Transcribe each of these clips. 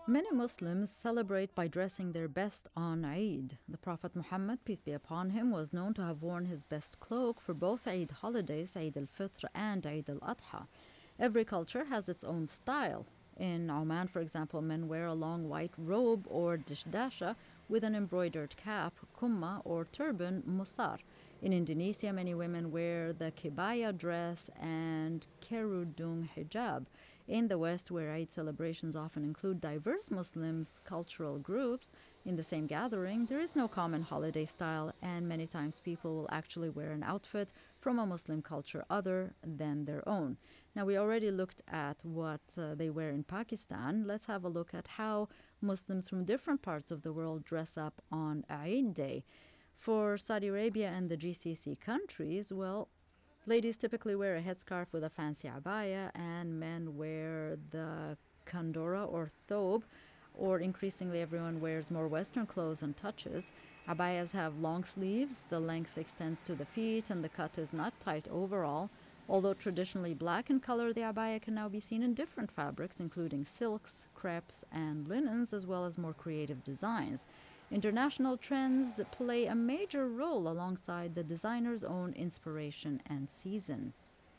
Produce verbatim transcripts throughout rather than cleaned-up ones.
Many Muslims celebrate by dressing their best on Eid. The Prophet Muhammad, peace be upon him, was known to have worn his best cloak for both Eid holidays, Eid al-Fitr and Eid al-Adha. Every culture has its own style. In Oman, for example, men wear a long white robe or dishdasha with an embroidered cap, kumma, or turban, musar. In Indonesia, many women wear the kebaya dress and kerudung hijab. In the West, where Eid celebrations often include diverse Muslims cultural groups in the same gathering, there is no common holiday style, and many times people will actually wear an outfit from a Muslim culture other than their own. Now, we already looked at what uh, they wear in Pakistan. Let's have a look at how Muslims from different parts of the world dress up on Eid Day. For Saudi Arabia and the G C C countries, well, ladies typically wear a headscarf with a fancy abaya, and men wear the kandora or thobe, or increasingly everyone wears more Western clothes and touches. Abayas have long sleeves, the length extends to the feet, and the cut is not tight overall. Although traditionally black in color, the abaya can now be seen in different fabrics, including silks, crepes, and linens, as well as more creative designs. International trends play a major role alongside the designer's own inspiration and season.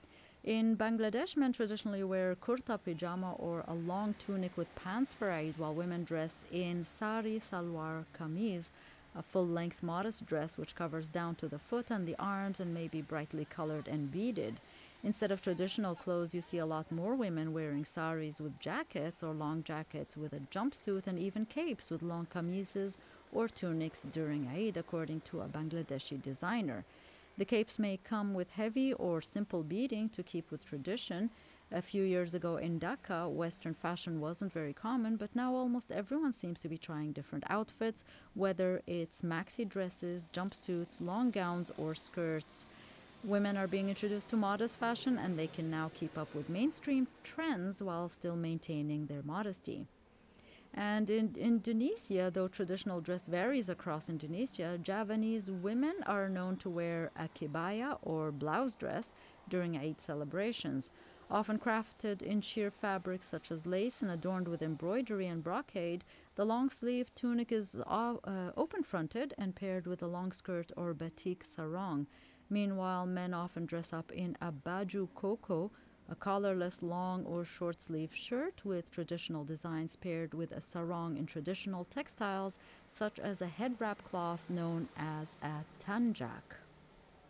In Bangladesh, men traditionally wear kurta pajama or a long tunic with pants for Eid, while women dress in sari salwar kameez, a full-length modest dress which covers down to the foot and the arms and may be brightly colored and beaded. Instead of traditional clothes, you see a lot more women wearing saris with jackets or long jackets with a jumpsuit and even capes with long kameezes or tunics during Eid, according to a Bangladeshi designer. The capes may come with heavy or simple beading to keep with tradition. A few years ago in Dhaka, Western fashion wasn't very common, but now almost everyone seems to be trying different outfits, whether it's maxi dresses, jumpsuits, long gowns, or skirts. Women are being introduced to modest fashion, and they can now keep up with mainstream trends while still maintaining their modesty. And in Indonesia, though traditional dress varies across Indonesia, Javanese women are known to wear a kebaya or blouse dress during Eid celebrations. Often crafted in sheer fabrics such as lace and adorned with embroidery and brocade, the long-sleeved tunic is uh, open-fronted and paired with a long skirt or batik sarong. Meanwhile, men often dress up in a baju koko, a collarless long or short-sleeve shirt with traditional designs paired with a sarong in traditional textiles such as a head wrap cloth known as a tanjak.